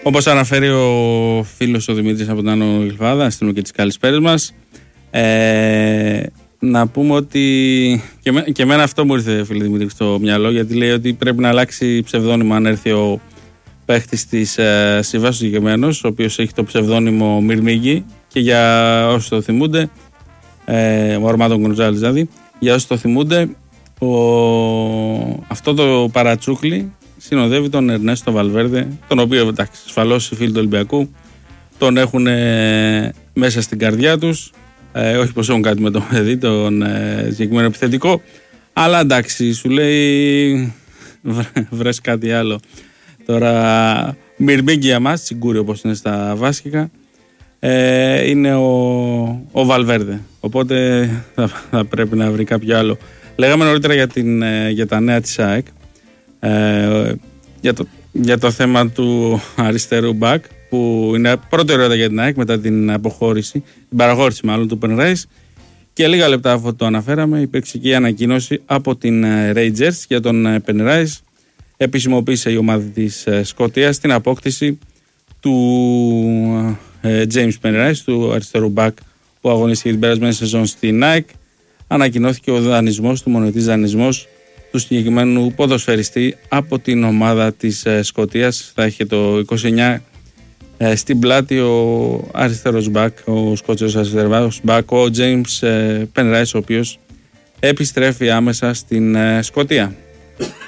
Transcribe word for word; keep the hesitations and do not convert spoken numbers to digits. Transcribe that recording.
Όπως αναφέρει ο φίλος ο Δημήτρης από την Άνω Γλυφάδα, στείλουμε και τις καλησπέρες μας. Ε, να πούμε ότι και, με, και εμένα αυτό μου ήρθε, φίλε Δημήτρη, στο μυαλό, γιατί λέει ότι πρέπει να αλλάξει ψευδόνυμο αν έρθει ο παίχτης της ε, Σιβάς συγκεκριμένος, ο οποίος έχει το ψευδόνυμο Μυρμήγκη, και για όσοι το θυμούνται, ε, ο Αρμάντο Γκοντζάλης δηλαδή, για όσοι το θυμούνται, ο, αυτό το παρατσούκλι συνοδεύει τον Ερνέστο Βαλβέρδε, τον οποίο, εντάξει, ασφαλώς οι φίλοι του Ολυμπιακού τον έχουν ε, μέσα στην καρδιά τους. Ε, όχι πως έχουν κάτι με το παιδί, τον ε, συγκεκριμένο επιθετικό, αλλά εντάξει, σου λέει βρες κάτι άλλο. Τώρα, Μυρμήγκη για μας, Τσιγκούρι όπως είναι στα βάσκικα, ε, είναι ο, ο Βαλβέρδε. Οπότε θα, θα πρέπει να βρει κάποιο άλλο. Λέγαμε νωρίτερα για, την, για τα νέα της ΑΕΚ, ε, για, το, για το θέμα του αριστερού μπακ, που είναι πρώτη ερώτηση για την ΑΕΚ μετά την αποχώρηση, την παραχώρηση μάλλον του Πενράις. Και λίγα λεπτά αφού το αναφέραμε, υπήρξε και η ανακοίνωση από την Rangers για τον Πενράις. Επισημοποίησε η ομάδα της Σκωτίας την απόκτηση του James Πενράις, του αριστερού μπακ που αγωνίστηκε την περασμένη σεζόν στην ΑΕΚ. Ανακοινώθηκε ο δανεισμός του, μονοετής δανεισμός του συγκεκριμένου ποδοσφαιριστή από την ομάδα της Σκωτίας. Θα είχε το είκοσι εννιά ε, στην πλάτη ο αριστερός μπακ, ο Σκότσιος αριστερός μπακ, ο James ε, Penrice, ο οποίος επιστρέφει άμεσα στην ε, Σκωτία.